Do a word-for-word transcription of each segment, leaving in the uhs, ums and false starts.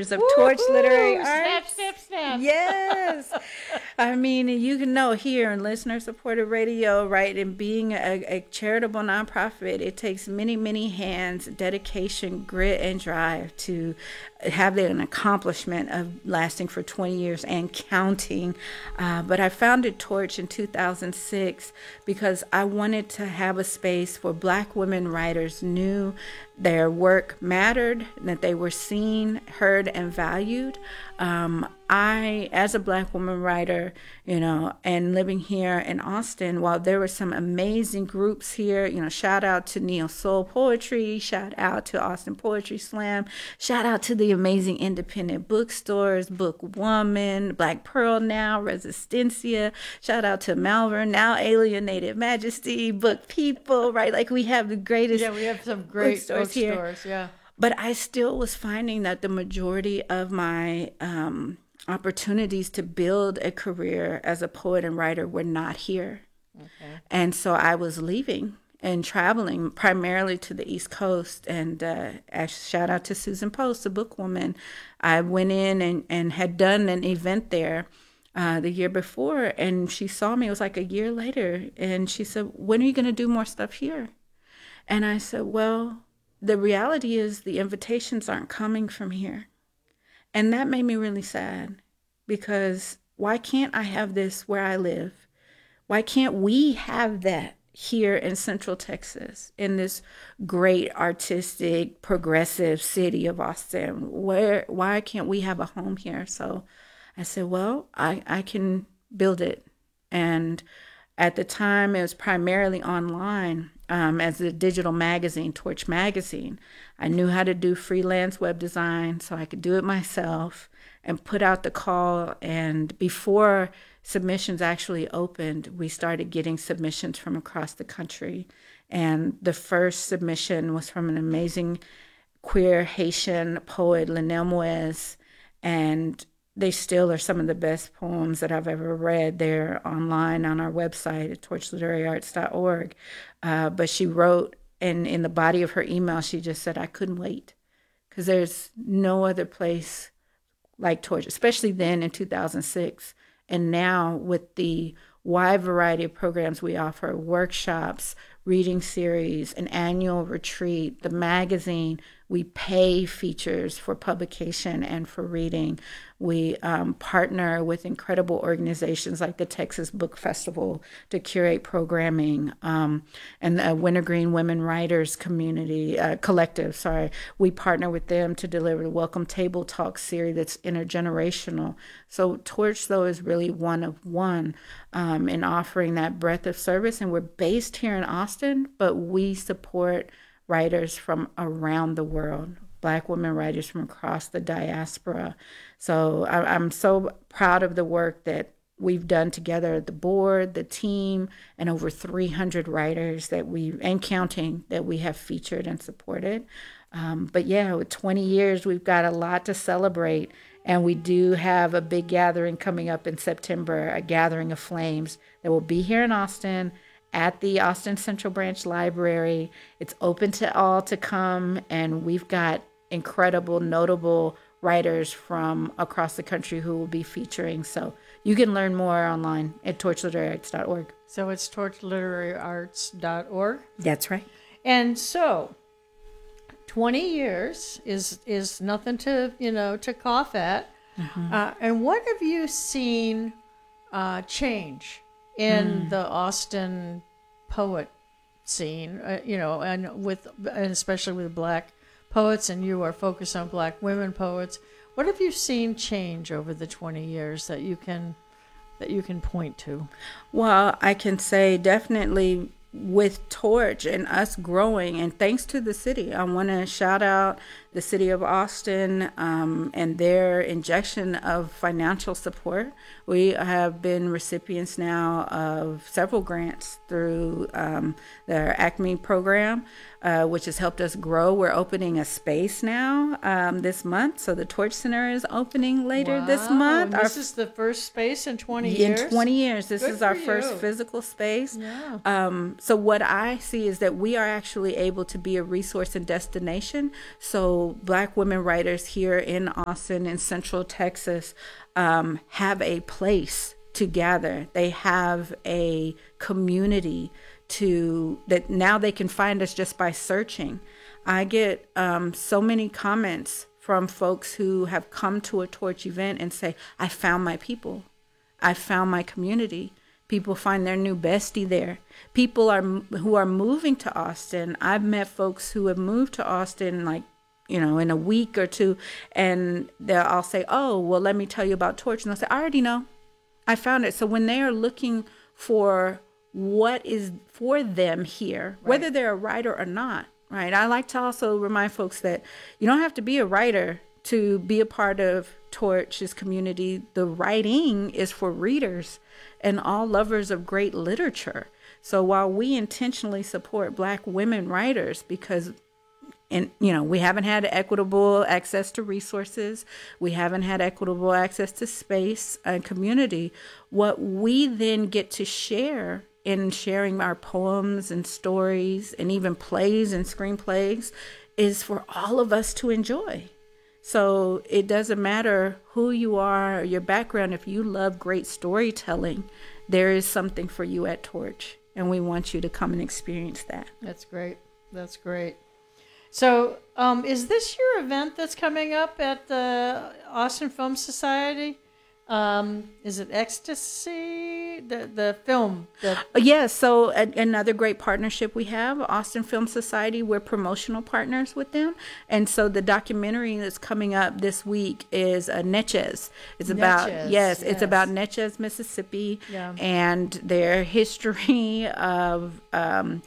listeners of Torch Literary Arts. Snap, snap, snap. Yes. I mean, you can know here in listener-supported radio, right, and being a, a charitable nonprofit, it takes many, many hands, dedication, grit, and drive to have an accomplishment of lasting for twenty years and counting. Uh, but I founded Torch in two thousand six because I wanted to have a space where Black women writers knew their work mattered, that they were seen, heard, and valued. Um, I, as a Black woman writer, you know, and living here in Austin, while there were some amazing groups here, you know, shout out to Neo Soul Poetry, shout out to Austin Poetry Slam, shout out to the amazing independent bookstores, Book Woman, Black Pearl Now, Resistencia, shout out to Malvern, now Alienated Majesty, Book People, right? Like we have the greatest Yeah, we have some great bookstores here. Bookstores, yeah. But I still was finding that the majority of my um, opportunities to build a career as a poet and writer were not here. Okay. And so I was leaving and traveling primarily to the East Coast. And uh, shout out to Susan Post, a book woman. I went in and, and had done an event there uh, the year before. And she saw me. It was like a year later. And she said, when are you going to do more stuff here? And I said, well, the reality is the invitations aren't coming from here. And that made me really sad because why can't I have this where I live? Why can't we have that here in Central Texas, in this great artistic, progressive city of Austin? Where, why can't we have a home here? So I said, well, I, I can build it. And at the time, it was primarily online. Um, as a digital magazine, Torch Magazine. I knew how to do freelance web design, so I could do it myself and put out the call. And before submissions actually opened, we started getting submissions from across the country. And the first submission was from an amazing queer Haitian poet, Linnell Moez, and they still are some of the best poems that I've ever read. They're online on our website at torch literary arts dot org. Uh, but she wrote, and in the body of her email, she just said, I couldn't wait because there's no other place like Torch, especially then in two thousand six. And now with the wide variety of programs we offer, workshops, reading series, an annual retreat, the magazine, we pay features for publication and for reading. We um, partner with incredible organizations like the Texas Book Festival to curate programming, um, and the Wintergreen Women Writers Community uh, Collective. Sorry, we partner with them to deliver the Welcome Table Talk series that's intergenerational. So Torch, though, is really one of one um, in offering that breadth of service, and we're based here in Austin, but we support writers from around the world, Black women writers from across the diaspora. So I, I'm so proud of the work that we've done together, the board, the team, and over three hundred writers that we, and counting, that we have featured and supported. Um, but yeah, with twenty years, we've got a lot to celebrate. And we do have a big gathering coming up in September, a gathering of flames that will be here in Austin at the Austin Central Branch Library. It's open to all to come, and we've got incredible, notable writers from across the country who will be featuring. So you can learn more online at torch literary arts dot org. So it's torch literary arts dot org? That's right. And so twenty years is is nothing to, you know, to cough at. Mm-hmm. Uh, and what have you seen uh, change in mm. the Austin poet scene, uh, you know, and with, and especially with Black poets, and you are focused on Black women poets. What have you seen change over the twenty years that you can that you can point to? Well, I can say definitely with Torch and us growing, and thanks to the city. I want to shout out the city of Austin um, and their injection of financial support. We have been recipients now of several grants through um, their ACME program, uh, which has helped us grow. We're opening a space now um, this month. So the Torch Center is opening later wow. this month. And this our, is the first space in twenty in years? In twenty years. This Good is our for first you. physical space. Yeah. Um, so what I see is that we are actually able to be a resource and destination. So so Black women writers here in Austin and Central Texas um, have a place to gather. They have a community to that now they can find us just by searching. I get um, so many comments from folks who have come to a Torch event and say, I found my people. I found my community. People find their new bestie there. People are who are moving to Austin. I've met folks who have moved to Austin like, you know, in a week or two, and they'll I'll say, oh, well, let me tell you about Torch. And they'll say, I already know. I found it. So when they are looking for what is for them here, right, whether they're a writer or not, right? I like to also remind folks that you don't have to be a writer to be a part of Torch's community. The writing is for readers and all lovers of great literature. So while we intentionally support Black women writers because and, you know, we haven't had equitable access to resources. We haven't had equitable access to space and community. What we then get to share in sharing our poems and stories and even plays and screenplays is for all of us to enjoy. So it doesn't matter who you are or your background. If you love great storytelling, there is something for you at Torch. And we want you to come and experience that. That's great. That's great. So, um, is this your event that's coming up at the Austin Film Society? Um, is it Ecstasy? The the film? The- yes. So a, another great partnership we have, Austin Film Society. We're promotional partners with them, and so the documentary that's coming up this week is uh, Natchez. It's about Natchez, yes, yes, it's about Natchez, Mississippi, yeah, and their history of um,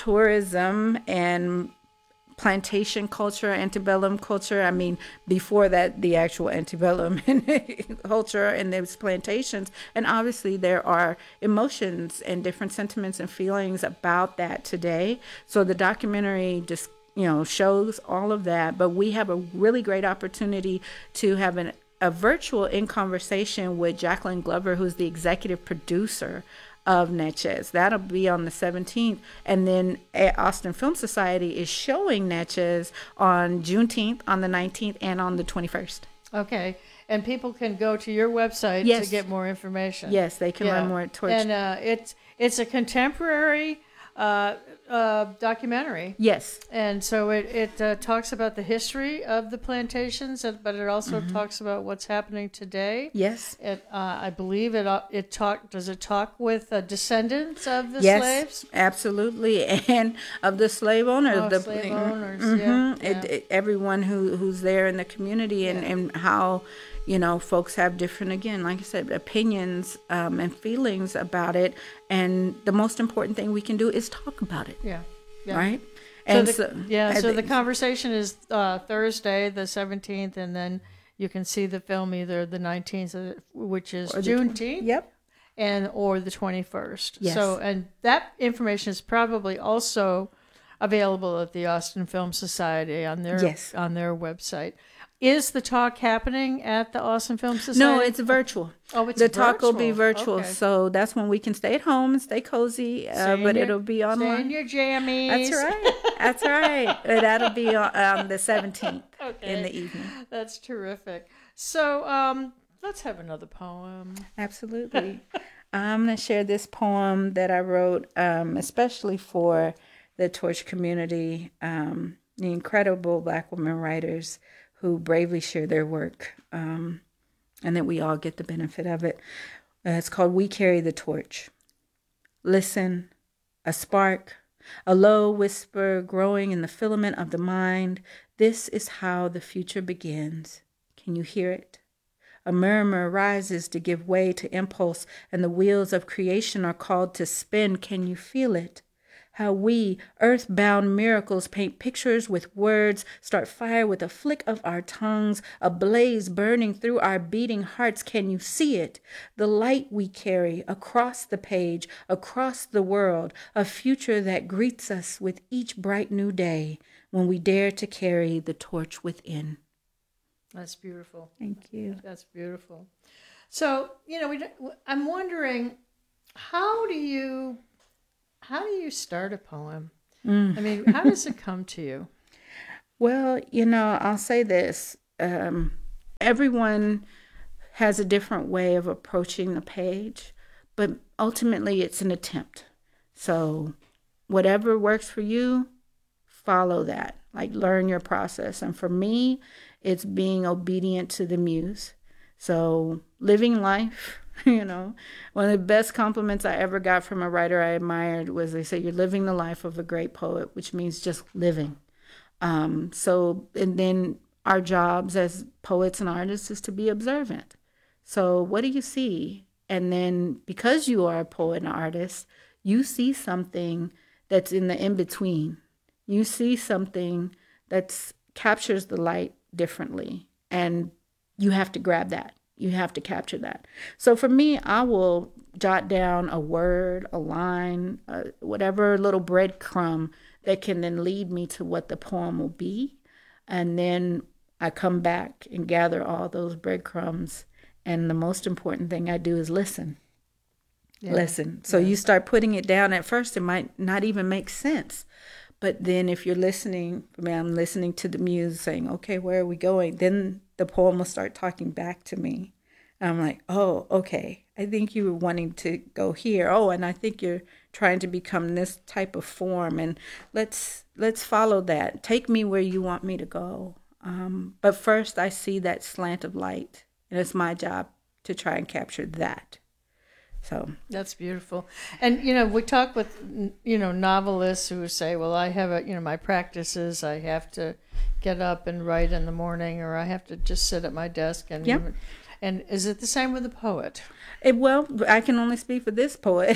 tourism and plantation culture, antebellum culture. I mean, before that, the actual antebellum culture and those plantations. And obviously there are emotions and different sentiments and feelings about that today. So the documentary just, you know, shows all of that. But we have a really great opportunity to have an, a virtual in conversation with Jacqueline Glover, who's the executive producer of Natchez. That'll be on the seventeenth. And then Austin Film Society is showing Natchez on Juneteenth, on the nineteenth, and on the twenty-first. Okay. And people can go to your website yes. to get more information. Yes, they can yeah. learn more at Torch. And uh, it's, it's a contemporary uh, uh, documentary. Yes. And so it, it uh, talks about the history of the plantations, but it also mm-hmm. talks about what's happening today. Yes. It, uh, I believe it uh, it talk does it talk with uh, descendants of the yes, slaves? Absolutely. And of the slave owners. Oh, the slave owners, mm-hmm. yeah. It, yeah. It, everyone who, who's there in the community and, yeah. and how, you know, folks have different, again, like I said, opinions um, and feelings about it. And the most important thing we can do is talk about it. Yeah. yeah. Right? So And the, so, yeah, so think, the conversation is uh, Thursday, the seventeenth, and then you can see the film either the nineteenth, which is Juneteenth. Yep. And or the twenty-first. Yes. So, and that information is probably also available at the Austin Film Society on their yes. on their website. Is the talk happening at the Austin Film Society? No, it's virtual. Oh, it's the virtual. talk will be virtual, okay. so that's when we can stay at home and stay cozy. Uh, but your, it'll be online. Stay in your jammies. That's right. That's right. That'll be on um, the seventeenth okay. in the evening. That's terrific. So, um, let's have another poem. Absolutely. I'm going to share this poem that I wrote, um, especially for the Torch community, um, the incredible Black women writers who bravely share their work, um, and that we all get the benefit of it. Uh, it's called We Carry the Torch. Listen, a spark, a low whisper growing in the filament of the mind. This is how the future begins. Can you hear it? A murmur rises to give way to impulse, and the wheels of creation are called to spin. Can you feel it? How we, earth-bound miracles, paint pictures with words, start fire with a flick of our tongues, a blaze burning through our beating hearts. Can you see it? The light we carry across the page, across the world, a future that greets us with each bright new day when we dare to carry the torch within. That's beautiful. Thank you. That's beautiful. So, you know, we, I'm wondering, how do you... How do you start a poem? Mm. I mean, how does it come to you? Well, you know, I'll say this. Um, everyone has a different way of approaching the page, but ultimately it's an attempt. So whatever works for you, follow that. Like, learn your process. And for me, it's being obedient to the muse. So living life, you know, one of the best compliments I ever got from a writer I admired was they said, you're living the life of a great poet, which means just living. Um, so, and then our jobs as poets and artists is to be observant. So what do you see? And then because you are a poet and artist, you see something that's in the in-between. You see something that captures the light differently, and you have to grab that. You have to capture that. So for me, I will jot down a word, a line, uh, whatever little breadcrumb that can then lead me to what the poem will be. And then I come back and gather all those breadcrumbs. And the most important thing I do is listen. Yeah. Listen. So yeah. You start putting it down. At first, it might not even make sense. But then if you're listening, I mean, I'm listening to the muse saying, okay, where are we going? Then the poem will start talking back to me. And I'm like, oh, okay. I think you were wanting to go here. Oh, and I think you're trying to become this type of form. And let's let's follow that. Take me where you want me to go. Um, but first, I see that slant of light. And it's my job to try and capture that. So that's beautiful. And, you know, we talk with, you know, novelists who say, well, I have a, you know, my practices, I have to get up and write in the morning, or I have to just sit at my desk. And, yep. even, and is it the same with a poet? It, well, I can only speak for this poet.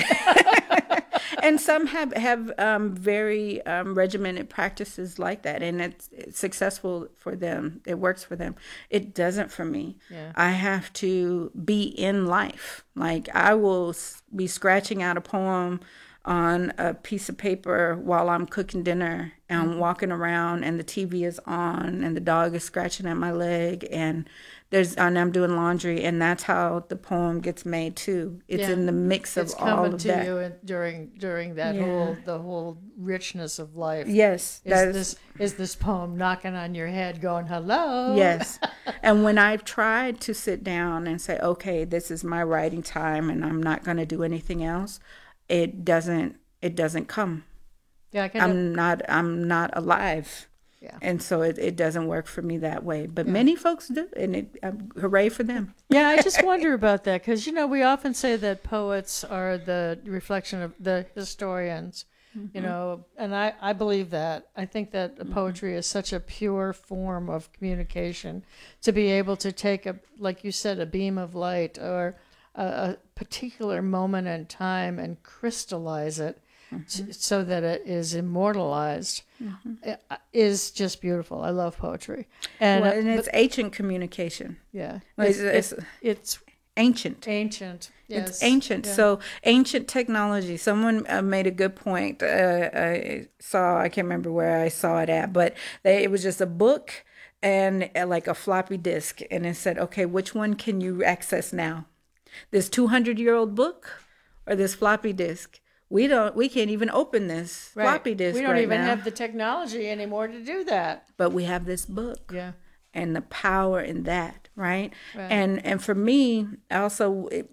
And some have, have um, very um, regimented practices like that, and it's, it's successful for them. It works for them. It doesn't for me. Yeah. I have to be in life. Like, I will be scratching out a poem on a piece of paper while I'm cooking dinner, and I'm walking around, and the T V is on, and the dog is scratching at my leg, and there's and I'm doing laundry, and that's how the poem gets made too. It's yeah. in the mix of it's all of that. It's coming to you in, during during that yeah. whole the whole richness of life. Yes, is that is, this is this poem knocking on your head, going hello? Yes, and when I've tried to sit down and say, okay, this is my writing time, and I'm not going to do anything else, it doesn't it doesn't come. Yeah, I I'm of, not I'm not alive. Yeah. And so it, it doesn't work for me that way. But yeah. many folks do, and it um, hooray for them. Yeah, I just wonder about that because, you know, we often say that poets are the reflection of the historians, mm-hmm. you know, and I, I believe that. I think that mm-hmm. poetry is such a pure form of communication to be able to take, a, like you said, a beam of light or a, a particular moment in time and crystallize it. Mm-hmm. So that it is immortalized, mm-hmm. is just beautiful. I love poetry, and, well, and it's but, ancient communication. Yeah, it's, it's, it's, it's ancient. Ancient. Yes. It's ancient. Yeah. So ancient technology. Someone uh, made a good point. Uh, I saw. I can't remember where I saw it at, but they, it was just a book and uh, like a floppy disk, and it said, "Okay, which one can you access now? This two hundred year old book or this floppy disk?" We don't. We can't even open this right. floppy disk. We don't right even now. have the technology anymore to do that. But we have this book. Yeah. And the power in that, right? right. And and for me, also, it,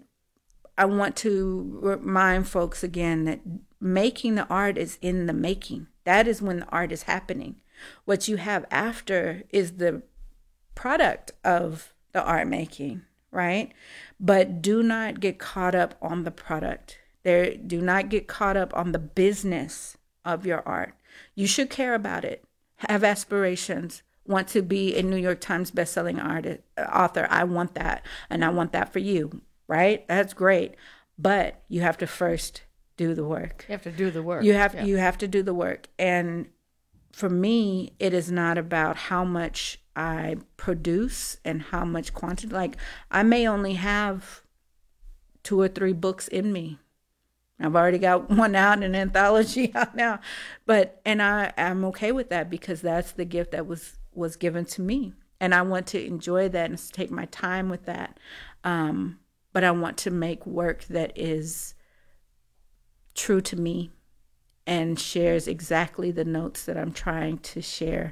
I want to remind folks again that making the art is in the making. That is when the art is happening. What you have after is the product of the art making, right? But do not get caught up on the product. There, do not get caught up on the business of your art. You should care about it, have aspirations, want to be a New York Times bestselling artist, author. I want that, and I want that for you, right? That's great, but you have to first do the work. You have to do the work. You have yeah. you have to do the work, and for me, it is not about how much I produce and how much quantity. Like, I may only have two or three books in me. I've already got one out, an anthology out now, but and I am okay with that because that's the gift that was was given to me, and I want to enjoy that and take my time with that. Um, but I want to make work that is true to me and shares exactly the notes that I'm trying to share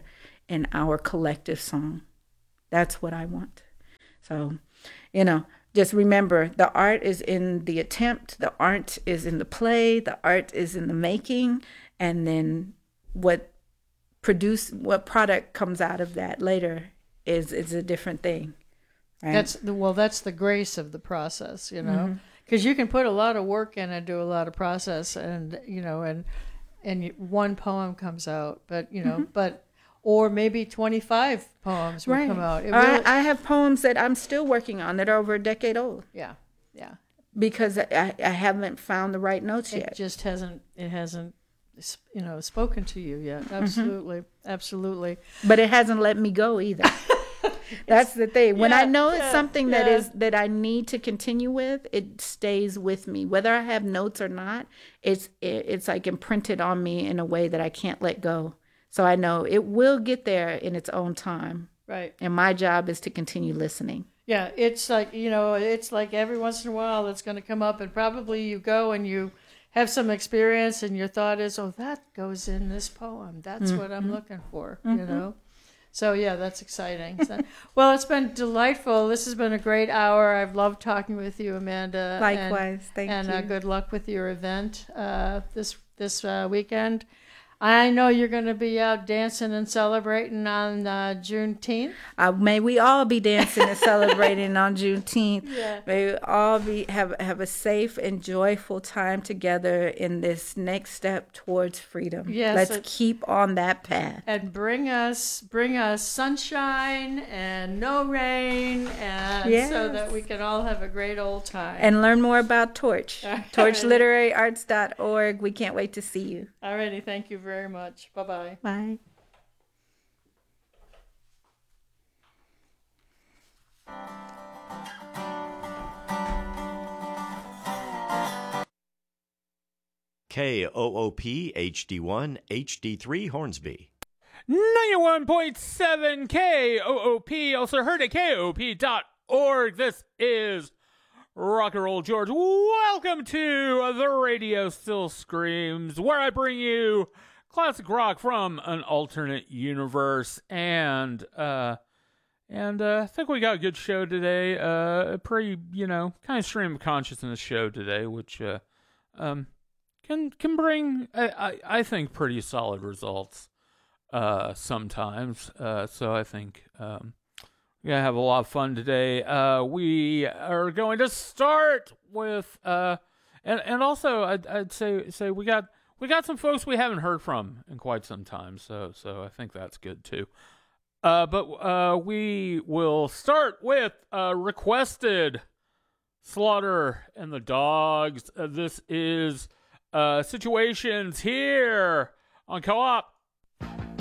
in our collective song. That's what I want. So, you know, just remember, the art is in the attempt, the art is in the play, the art is in the making, and then what produce what product comes out of that later is is a different thing. Right? That's the, well, that's the grace of the process, you know, because mm-hmm. you can put a lot of work in and do a lot of process, and you know, and and one poem comes out, but you know, mm-hmm. but. Or maybe twenty-five poems will right. come out. It really... I, I have poems that I'm still working on that are over a decade old. Yeah, yeah. Because I, I haven't found the right notes it yet. It just hasn't, it hasn't, you know, spoken to you yet. Absolutely, mm-hmm. absolutely. But it hasn't let me go either. That's the thing. When yeah, I know it's yeah, something yeah. that is that I need to continue with, it stays with me. Whether I have notes or not, it's it, it's like imprinted on me in a way that I can't let go. So I know it will get there in its own time. Right. And my job is to continue listening. Yeah, it's like, you know, it's like every once in a while it's going to come up, and probably you go and you have some experience and your thought is, oh, that goes in this poem. That's mm-hmm. what I'm looking for, mm-hmm. you know. So, yeah, that's exciting. So, well, it's been delightful. This has been a great hour. I've loved talking with you, Amanda. Likewise. And, Thank and, you. And uh, good luck with your event uh, this, this uh, weekend. I know you're going to be out dancing and celebrating on uh, Juneteenth. Uh, may we all be dancing and celebrating on Juneteenth. Yeah. May we all be have have a safe and joyful time together in this next step towards freedom. Yes, let's it, keep on that path and bring us bring us sunshine and no rain, and yes. so that we can all have a great old time. And learn more about Torch. torch literary arts dot org. We can't wait to see you. Alrighty, thank you very much. Bye-bye. Bye. K O O P H D one H D three Hornsby. ninety-one point seven K O O P, also heard at K O O P dot org. This is Rock and Roll George. Welcome to The Radio Still Screams, where I bring you classic rock from an alternate universe. And, uh, and, uh, I think we got a good show today. Uh, a pretty, you know, kind of stream of consciousness show today, which, uh, um, can, can bring, I, I, I think, pretty solid results, uh, sometimes. Uh, so I think, um, we're going to have a lot of fun today. Uh, we are going to start with, uh, and, and also I'd, I'd say, say we got, We got some folks we haven't heard from in quite some time, so so I think that's good too. Uh, but uh, we will start with uh, Requested, Slaughter and the Dogs. Uh, this is uh, Situations here on Co-op